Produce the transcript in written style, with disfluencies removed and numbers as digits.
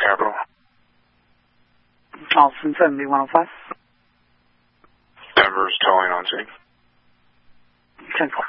Capital. Austin 7105. Denver's towing on scene. 10-4.